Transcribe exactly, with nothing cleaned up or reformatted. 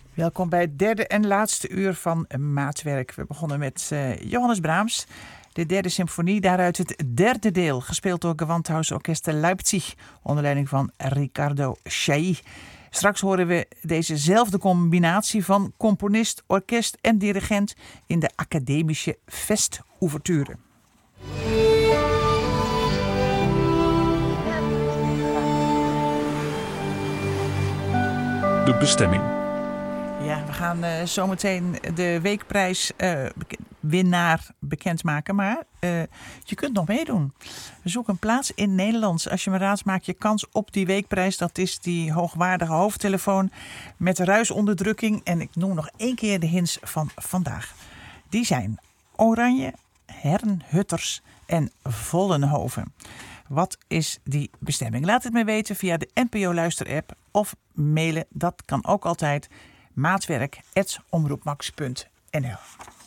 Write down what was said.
Welkom bij het derde en laatste uur van Maatwerk. We begonnen met uh, Johannes Brahms, de derde symfonie, daaruit het derde deel, gespeeld door Gewandhaus Orchester Leipzig, onder leiding van Riccardo Chailly. Straks horen we dezezelfde combinatie van componist, orkest en dirigent in de academische Festouverture. De bestemming. Ja, we gaan uh, zometeen de weekprijs uh, winnaar bekendmaken, maar uh, je kunt nog meedoen. Zoek een plaats in Nederlands. Als je me raadt, maak je kans op die weekprijs. Dat is die hoogwaardige hoofdtelefoon met ruisonderdrukking. En ik noem nog één keer de hints van vandaag. Die zijn Oranje, Herrnhutters en Vollenhoven. Wat is die bestemming? Laat het me weten via de N P O Luister-app of mailen. Dat kan ook altijd. maatwerk apenstaartje omroepmax punt n l